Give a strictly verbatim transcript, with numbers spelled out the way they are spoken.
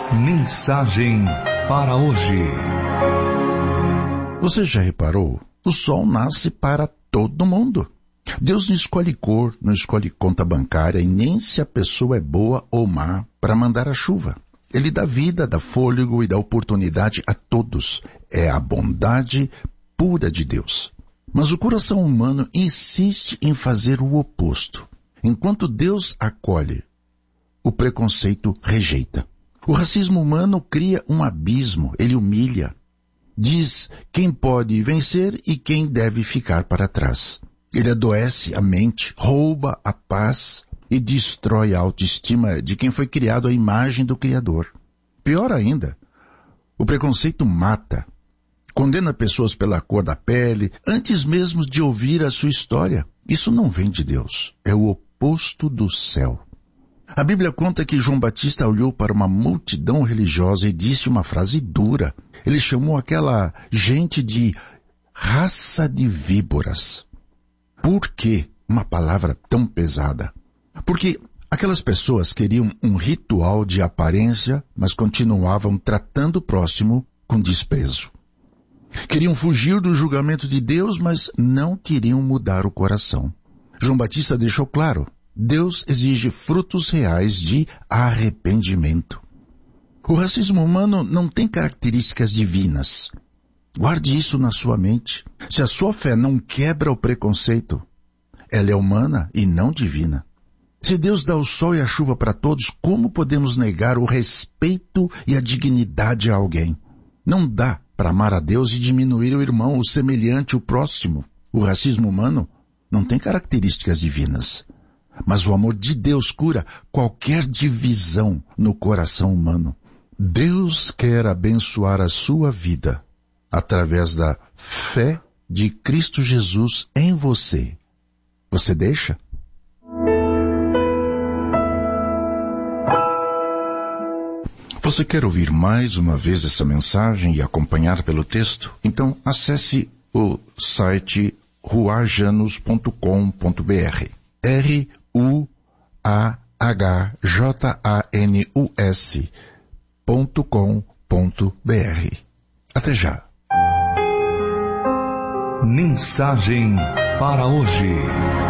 Mensagem para hoje. Você já reparou? O sol nasce para todo mundo. Deus não escolhe cor, não escolhe conta bancária e nem se a pessoa é boa ou má para mandar a chuva. Ele dá vida, dá fôlego e dá oportunidade a todos. É a bondade pura de Deus. Mas o coração humano insiste em fazer o oposto. Enquanto Deus acolhe, o preconceito rejeita. O racismo humano cria um abismo, ele humilha. Diz quem pode vencer e quem deve ficar para trás. Ele adoece a mente, rouba a paz e destrói a autoestima de quem foi criado à imagem do Criador. Pior ainda, o preconceito mata. Condena pessoas pela cor da pele, antes mesmo de ouvir a sua história. Isso não vem de Deus, é o oposto do céu. A Bíblia conta que João Batista olhou para uma multidão religiosa e disse uma frase dura. Ele chamou aquela gente de raça de víboras. Por que uma palavra tão pesada? Porque aquelas pessoas queriam um ritual de aparência, mas continuavam tratando o próximo com desprezo. Queriam fugir do julgamento de Deus, mas não queriam mudar o coração. João Batista deixou claro, Deus exige frutos reais de arrependimento. O racismo humano não tem características divinas. Guarde isso na sua mente. Se a sua fé não quebra o preconceito, ela é humana e não divina. Se Deus dá o sol e a chuva para todos, como podemos negar o respeito e a dignidade a alguém? Não dá para amar a Deus e diminuir o irmão, o semelhante, o próximo. O racismo humano não tem características divinas. Mas o amor de Deus cura qualquer divisão no coração humano. Deus quer abençoar a sua vida através da fé de Cristo Jesus em você. Você deixa? Você quer ouvir mais uma vez essa mensagem e acompanhar pelo texto? Então acesse o site ruajanos ponto com ponto b r. R U A H J A N U S ponto com ponto b r. Até já. Mensagem para hoje.